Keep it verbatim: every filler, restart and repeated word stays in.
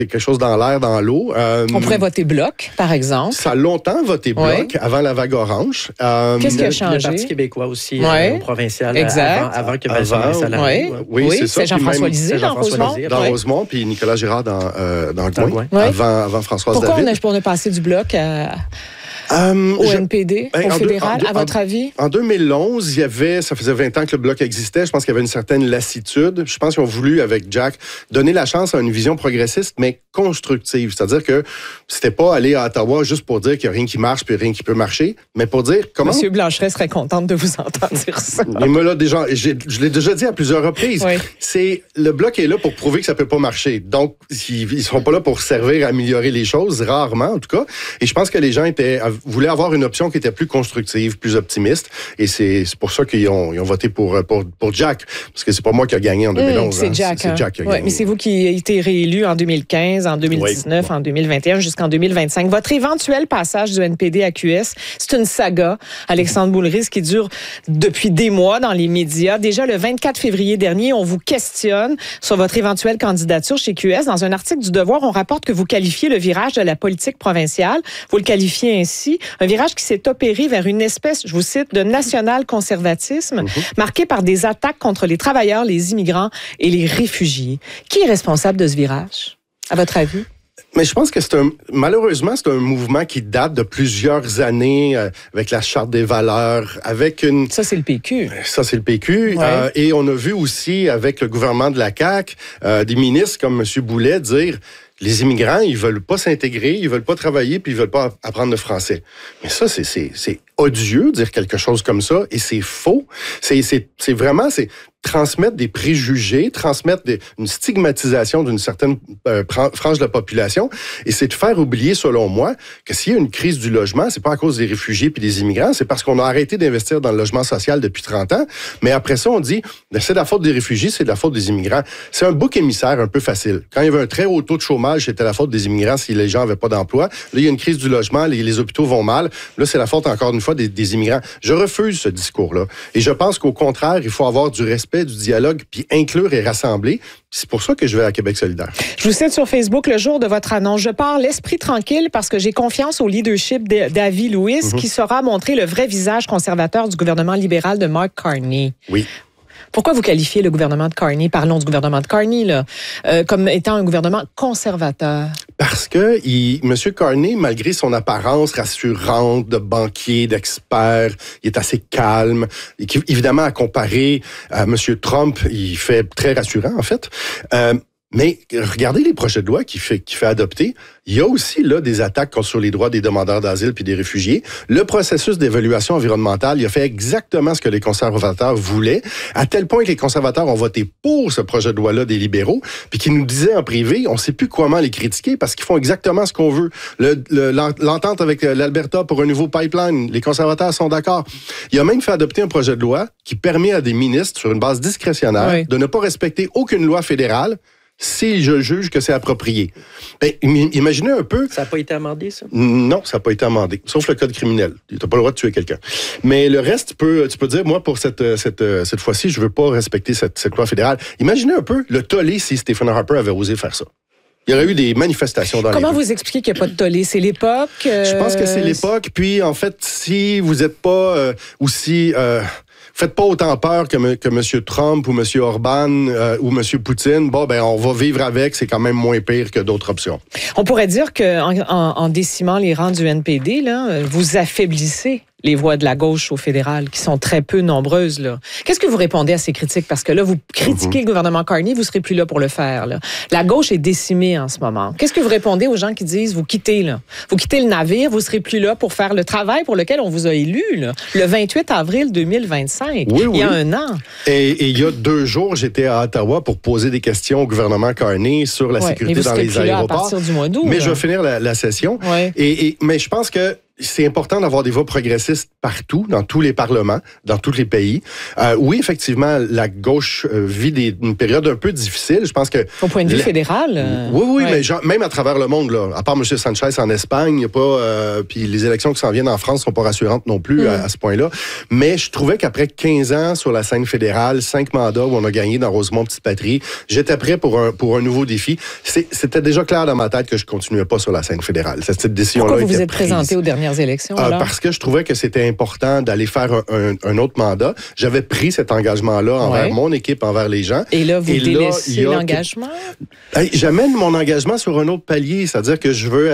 quelque chose dans l'air, dans l'eau. Euh, On pourrait voter Bloc, par exemple. Ça a longtemps voté Bloc, oui. avant la vague orange. Euh, Qu'est-ce qui a changé? Le Parti québécois aussi, oui. euh, au provincial, exact. Avant, avant que Vincent Marissal arrive. Oui, oui c'est ça. C'est Jean-François Lisée dans Rosemont. Dans Rosemont, puis Nicolas Girard dans, euh, dans le coin, oui. avant, avant Françoise Pourquoi David. Pourquoi on est passé du Bloc à... Um, au N P D, ben, au fédéral, deux, en, à votre en, avis? En deux mille onze, il y avait, ça faisait vingt ans que le Bloc existait. Je pense qu'il y avait une certaine lassitude. Je pense qu'ils ont voulu, avec Jack, donner la chance à une vision progressiste, mais constructive. C'est-à-dire que c'était pas aller à Ottawa juste pour dire qu'il n'y a rien qui marche puis rien qui peut marcher, mais pour dire comment... Monsieur Blanchet serait contente de vous entendre dire ça. Il me l'a déjà, je l'ai déjà dit à plusieurs reprises. Oui. C'est, le Bloc est là pour prouver que ça peut pas marcher. Donc, ils ne seront pas là pour servir à améliorer les choses, rarement en tout cas. Et je pense que les gens étaient, voulaient avoir une option qui était plus constructive, plus optimiste. Et c'est, c'est pour ça qu'ils ont, ils ont voté pour, pour, pour Jack. Parce que c'est pas moi qui a gagné en deux mille onze. Mmh, c'est hein. Jack. C'est, hein. c'est Jack qui a ouais, gagné. Mais c'est vous qui avez été réélu en deux mille quinze, en deux mille dix-neuf, oui. en deux mille vingt et un, jusqu'en deux mille vingt-cinq. Votre éventuel passage du N P D à Q S, c'est une saga, Alexandre Boulris, qui dure depuis des mois dans les médias. Déjà, le vingt-quatre février dernier, on vous questionne sur votre éventuelle candidature chez Q S. Dans un article du Devoir, on rapporte que vous qualifiez le virage de la politique provinciale. Vous le qualifiez ainsi, un virage qui s'est opéré vers une espèce, je vous cite, de national-conservatisme, mm-hmm. marqué par des attaques contre les travailleurs, les immigrants et les réfugiés. Qui est responsable de ce virage, à votre avis? Mais je pense que c'est un, malheureusement, c'est un mouvement qui date de plusieurs années euh, avec la Charte des valeurs, avec une... Ça, c'est le P Q. Ça, c'est le P Q. Ouais. Euh, et on a vu aussi, avec le gouvernement de la C A Q, euh, des ministres comme M. Boulet dire... Les immigrants, ils veulent pas s'intégrer, ils veulent pas travailler, puis ils veulent pas apprendre le français. Mais ça, c'est, c'est, c'est odieux de dire quelque chose comme ça, et c'est faux. C'est, c'est, c'est vraiment, c'est transmettre des préjugés, transmettre des, une stigmatisation d'une certaine euh, frange de la population, et c'est de faire oublier, selon moi, que s'il y a une crise du logement, c'est pas à cause des réfugiés puis des immigrants, c'est parce qu'on a arrêté d'investir dans le logement social depuis trente ans, mais après ça, on dit, c'est de la faute des réfugiés, c'est de la faute des immigrants. C'est un bouc émissaire un peu facile. Quand il y avait un très haut taux de chômage, c'était la faute des immigrants si les gens n'avaient pas d'emploi. Là, il y a une crise du logement, les, les hôpitaux vont mal. Là, c'est la faute, encore une fois, des, des immigrants. Je refuse ce discours-là. Et je pense qu'au contraire, il faut avoir du respect, du dialogue, puis inclure et rassembler. C'est pour ça que je vais à Québec solidaire. Je vous cite sur Facebook le jour de votre annonce. Je pars l'esprit tranquille parce que j'ai confiance au leadership de d'Avi Lewis mm-hmm. qui saura montrer le vrai visage conservateur du gouvernement libéral de Mark Carney. Oui. Pourquoi vous qualifiez le gouvernement de Carney, parlons du gouvernement de Carney, là, euh, comme étant un gouvernement conservateur? Parce que il, M. Carney, malgré son apparence rassurante de banquier, d'expert, il est assez calme. Et qui, évidemment, à comparer à M. Trump, il fait très rassurant, en fait. Euh, Mais regardez les projets de loi qu'il fait, qu'il fait adopter. Il y a aussi là des attaques sur les droits des demandeurs d'asile puis des réfugiés. Le processus d'évaluation environnementale, il a fait exactement ce que les conservateurs voulaient, à tel point que les conservateurs ont voté pour ce projet de loi-là des libéraux, puis qui nous disaient en privé, on ne sait plus comment les critiquer parce qu'ils font exactement ce qu'on veut. Le, le, l'entente avec l'Alberta pour un nouveau pipeline, les conservateurs sont d'accord. Il a même fait adopter un projet de loi qui permet à des ministres, sur une base discrétionnaire, oui. de ne pas respecter aucune loi fédérale si je juge que c'est approprié. Ben, imaginez un peu... Ça n'a pas été amendé, ça? Non, ça n'a pas été amendé, sauf le code criminel. Tu n'as pas le droit de tuer quelqu'un. Mais le reste, tu peux, tu peux dire, moi, pour cette, cette, cette fois-ci, je ne veux pas respecter cette, cette loi fédérale. Imaginez un peu le tollé si Stephen Harper avait osé faire ça. Il y aurait eu des manifestations dans Comment les rues. vous expliquez qu'il n'y a pas de tollé? C'est l'époque? Euh... Je pense que c'est l'époque. Puis, en fait, si vous n'êtes pas euh, aussi... Euh, Faites pas autant peur que, que M. Trump ou M. Orban euh, ou M. Poutine. Bon, ben, on va vivre avec. C'est quand même moins pire que d'autres options. On pourrait dire qu'en en, en décimant les rangs du N P D, là, vous affaiblissez les voix de la gauche au fédéral, qui sont très peu nombreuses, là. Qu'est-ce que vous répondez à ces critiques? Parce que là, vous critiquez mm-hmm. le gouvernement Carney, vous serez plus là pour le faire, là. La gauche est décimée en ce moment. Qu'est-ce que vous répondez aux gens qui disent, vous quittez, là? Vous quittez le navire, vous serez plus là pour faire le travail pour lequel on vous a élu, là, le vingt-huit avril deux mille vingt-cinq. Oui, il y a oui. un an. Et, et il y a deux jours, j'étais à Ottawa pour poser des questions au gouvernement Carney sur la ouais, sécurité mais vous dans les serez plus là aéroports. à partir du mois d'août. Mais là. je vais finir la, la session. Ouais. Et, et, mais je pense que c'est important d'avoir des voix progressistes partout, dans tous les parlements, dans tous les pays. Euh, oui, effectivement, la gauche euh, vit des, une période un peu difficile. Je pense que... Au point de vue la... fédéral? Euh... Oui, oui, ouais. mais genre, même à travers le monde, là, à part M. Sanchez en Espagne, il y a pas... Euh, puis les élections qui s'en viennent en France sont pas rassurantes non plus mm. à, à ce point-là. Mais je trouvais qu'après quinze ans sur la scène fédérale, cinq mandats où on a gagné dans Rosemont Petite Patrie, j'étais prêt pour un, pour un nouveau défi. C'est, c'était déjà clair dans ma tête que je continuais pas sur la scène fédérale. Cette, cette décision-là Pourquoi vous vous êtes prise. présenté aux dernières élections? Euh, parce que je trouvais que c'était important d'aller faire un, un, un autre mandat. J'avais pris cet engagement-là envers ouais. mon équipe, envers les gens. Et là, vous Et délaissez là, l'engagement? Que... Hey, j'amène mon engagement sur un autre palier, c'est-à-dire que je veux